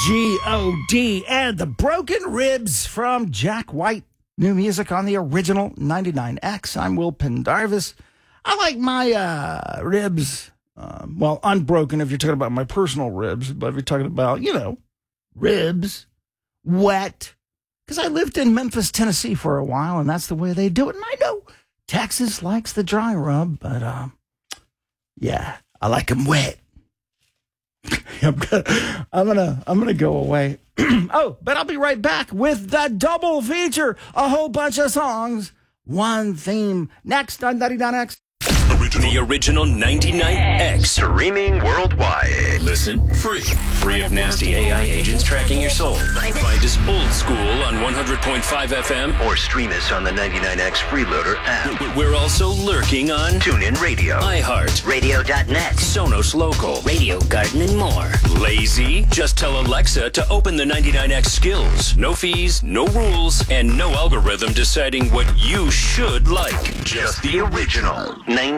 G.O.D. and the Broken Ribs from Jack White. New music on the original 99X. I'm Will Pendarvis. I like my ribs, unbroken if you're talking about my personal ribs, but if you're talking about, ribs, wet. Because I lived in Memphis, Tennessee for a while, and that's the way they do it. And I know Texas likes the dry rub, but, I like them wet. I'm gonna go away. But I'll be right back with the double feature. A whole bunch of songs, one theme. Next on 99X. The original 99X. Streaming worldwide. Listen free of nasty AI agents tracking your soul. Find us old school on 100.5 FM. Or stream us on the 99X Freeloader app. We're also lurking on TuneIn Radio, iHeart, Radio.net, Sonos Local, Radio Garden, and more. Lazy? Just tell Alexa to open the 99X skills. No fees, no rules, and no algorithm deciding what you should like. Just the original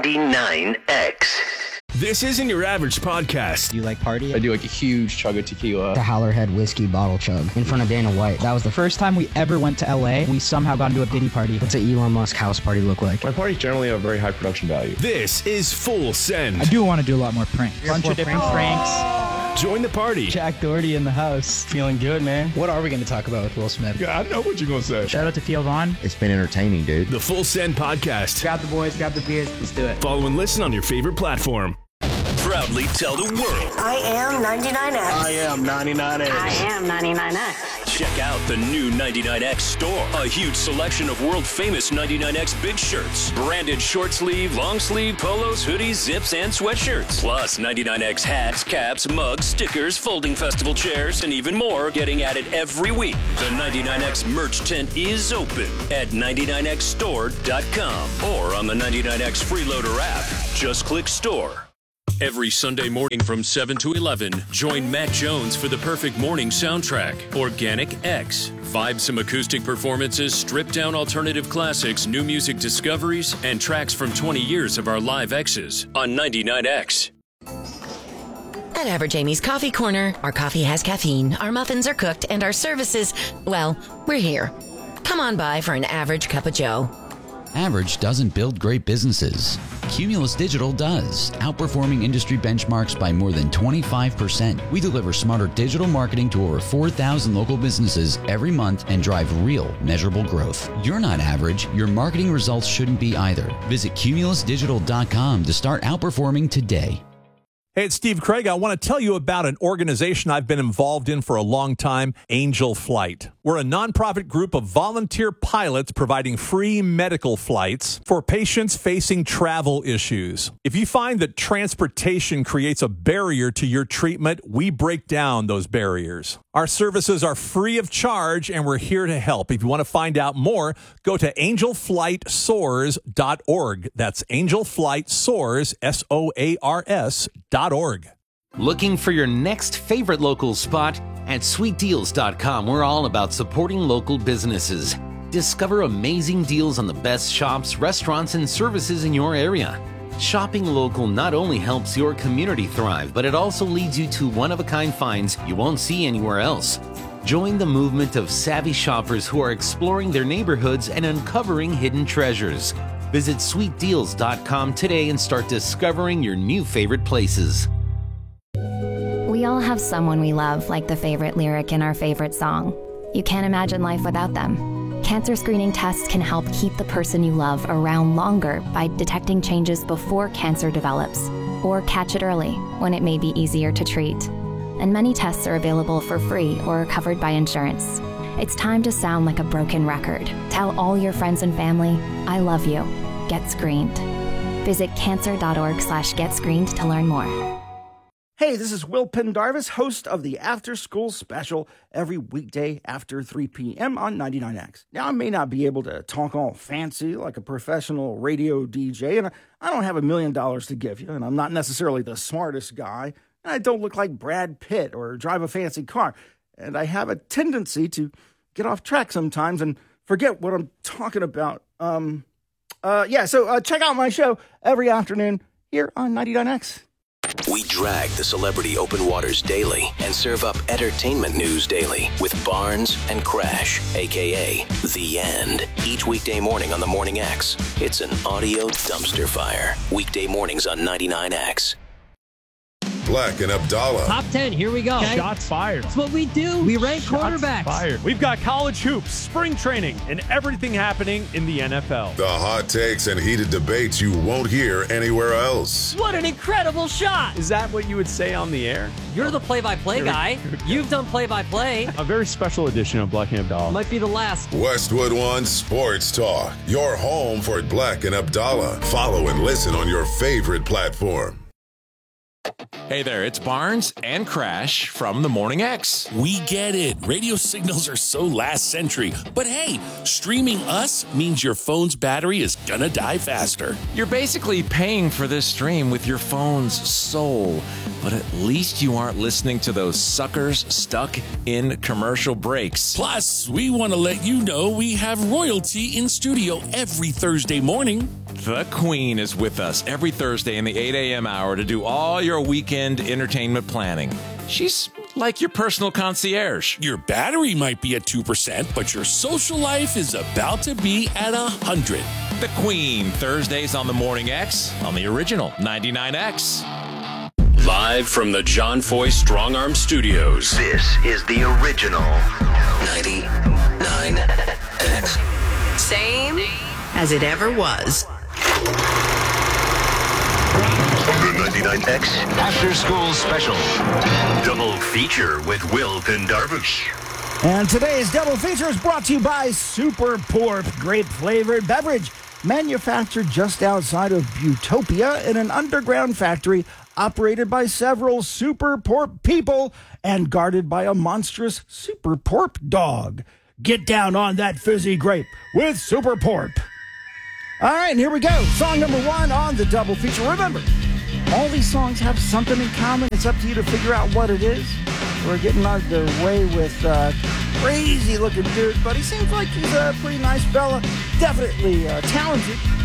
99X. This isn't your average podcast. Do you like party? I do like a huge chug of tequila. The Howlerhead whiskey bottle chug in front of Dana White. That was the first time we ever went to LA. We somehow got into a Diddy party. What's an Elon Musk house party look like? My parties generally have very high production value. This is Full Send. I do want to do a lot more pranks. Bunch of different pranks. Join the party. Jack Doherty in the house. Feeling good, man. What are we going to talk about with Will Smith? Yeah, I know what you're going to say. Shout out to Theo Vaughn. It's been entertaining, dude. The Full Send podcast. Grab the boys, grab the beers. Let's do it. Follow and listen on your favorite platform. Proudly tell the world. I am 99X. I am 99X. I am 99X. Check out the new 99X store. A huge selection of world-famous 99X big shirts. Branded short sleeve, long sleeve, polos, hoodies, zips, and sweatshirts. Plus 99X hats, caps, mugs, stickers, folding festival chairs, and even more getting added every week. The 99X merch tent is open at 99xstore.com or on the 99X Freeloader app. Just click store. Every Sunday morning from 7 to 11, join Matt Jones for the perfect morning soundtrack, Organic X. Vibe some acoustic performances, stripped-down alternative classics, new music discoveries, and tracks from 20 years of our live X's on 99X. At Average Amy's Coffee Corner, our coffee has caffeine, our muffins are cooked, and our services, well, we're here. Come on by for an average cup of joe. Average doesn't build great businesses. Cumulus Digital does, outperforming industry benchmarks by more than 25%. We deliver smarter digital marketing to over 4,000 local businesses every month and drive real, measurable growth. You're not average. Your marketing results shouldn't be either. Visit cumulusdigital.com to start outperforming today. Hey, it's Steve Craig. I want to tell you about an organization I've been involved in for a long time, Angel Flight. We're a nonprofit group of volunteer pilots providing free medical flights for patients facing travel issues. If you find that transportation creates a barrier to your treatment, we break down those barriers. Our services are free of charge, and we're here to help. If you want to find out more, go to angelflightsoars.org. That's angelflightsoars, SOARS.org. Looking for your next favorite local spot? At sweetdeals.com, we're all about supporting local businesses. Discover amazing deals on the best shops, restaurants, and services in your area. Shopping local not only helps your community thrive, but it also leads you to one-of-a-kind finds you won't see anywhere else. Join the movement of savvy shoppers who are exploring their neighborhoods and uncovering hidden treasures. Visit sweetdeals.com today and start discovering your new favorite places. We all have someone we love, like the favorite lyric in our favorite song. You can't imagine life without them. Cancer screening tests can help keep the person you love around longer by detecting changes before cancer develops, or catch it early when it may be easier to treat. And many tests are available for free or covered by insurance. It's time to sound like a broken record. Tell all your friends and family, I love you. Get screened. Visit cancer.org/getscreened to learn more. Hey, this is Will Pendarvis, host of the After School Special, every weekday after 3 p.m. on 99X. Now, I may not be able to talk all fancy like a professional radio DJ, and I don't have $1 million to give you, and I'm not necessarily the smartest guy, and I don't look like Brad Pitt or drive a fancy car, and I have a tendency to get off track sometimes and forget what I'm talking about. So check out my show every afternoon here on 99X. We drag the celebrity open waters daily and serve up entertainment news daily with Barnes and Crash, a.k.a. The End. Each weekday morning on the Morning X, it's an audio dumpster fire. Weekday mornings on 99X. Black and Abdallah. Top 10, here we go. Okay. Shots fired. That's what we do. We rank quarterbacks. Fired. We've got college hoops, spring training, and everything happening in the NFL. The hot takes and heated debates you won't hear anywhere else. What an incredible shot. Is that what you would say on the air? You're the play-by-play guy. You've done play-by-play. A very special edition of Black and Abdallah. Might be the last. Westwood One Sports Talk. Your home for Black and Abdallah. Follow and listen on your favorite platform. Hey there, it's Barnes and Crash from the Morning X. We get it. Radio signals are so last century. But hey, streaming us means your phone's battery is gonna die faster. You're basically paying for this stream with your phone's soul. But at least you aren't listening to those suckers stuck in commercial breaks. Plus, we want to let you know we have royalty in studio every Thursday morning. The Queen is with us every Thursday in the 8 a.m. hour to do all your weekend entertainment planning. She's like your personal concierge. Your battery might be at 2%, but your social life is about to be at 100. The Queen, Thursdays on the Morning X on the original 99X. Live from the John Foy Strong Arm Studios. This is the original 99X. Same as it ever was. The 99X After School Special. Double feature with Will Pendarvish. And today's double feature is brought to you by Super Porp, grape-flavored beverage, manufactured just outside of Butopia in an underground factory operated by several Super Porp people and guarded by a monstrous Super Porp dog. Get down on that fizzy grape with Super Porp. All right, and here we go. Song number 1 on the double feature. Remember, all these songs have something in common. It's up to you to figure out what it is. We're getting out of the way with crazy-looking dude, but he seems like he's a pretty nice fella. Definitely talented.